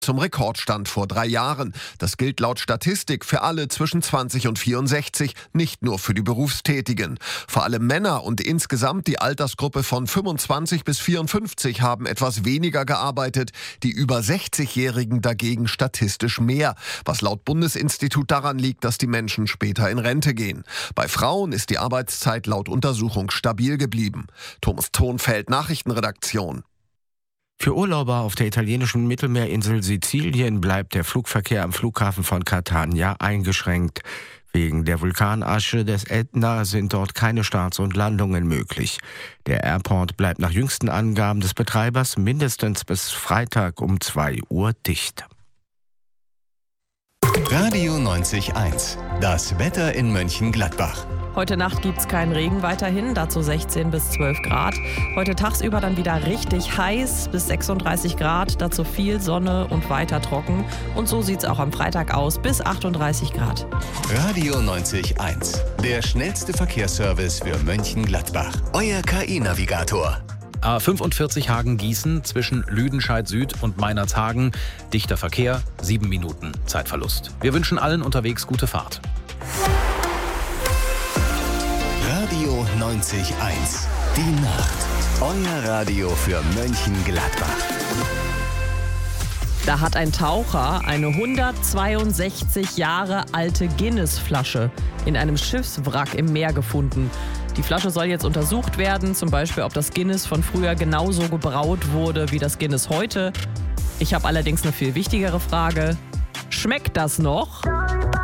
zum Rekordstand vor 3 Jahren. Das gilt laut Statistik für alle zwischen 20 und 64, nicht nur für die Berufstätigen. Vor allem Männer und insgesamt die Altersgruppe von 25 bis 54 haben etwas weniger gearbeitet, die über 60-Jährigen dagegen statistisch mehr, was laut Bundesinstitut daran liegt, dass die Menschen später in Rente gehen. Bei Frauen ist die Arbeitszeit laut Untersuchung stabil geblieben. Thomas Thonfeld, Nachrichtenredaktion. Für Urlauber auf der italienischen Mittelmeerinsel Sizilien bleibt der Flugverkehr am Flughafen von Catania eingeschränkt. Wegen der Vulkanasche des Ätna sind dort keine Starts und Landungen möglich. Der Airport bleibt nach jüngsten Angaben des Betreibers mindestens bis Freitag um 2 Uhr dicht. Radio 90.1, das Wetter in Mönchengladbach. Heute Nacht gibt's keinen Regen weiterhin, dazu 16 bis 12 Grad. Heute tagsüber dann wieder richtig heiß, bis 36 Grad, dazu viel Sonne und weiter trocken. Und so sieht's auch am Freitag aus, bis 38 Grad. Radio 90.1, der schnellste Verkehrsservice für Mönchengladbach. Euer KI-Navigator. A45 Hagen-Gießen zwischen Lüdenscheid Süd und Meinerzhagen. Dichter Verkehr, 7 Minuten Zeitverlust. Wir wünschen allen unterwegs gute Fahrt. Radio 90.1, die Nacht. Euer Radio für Mönchengladbach. Da hat ein Taucher eine 162 Jahre alte Guinness-Flasche in einem Schiffswrack im Meer gefunden. Die Flasche soll jetzt untersucht werden, zum Beispiel, ob das Guinness von früher genauso gebraut wurde wie das Guinness heute. Ich habe allerdings eine viel wichtigere Frage. Schmeckt das noch?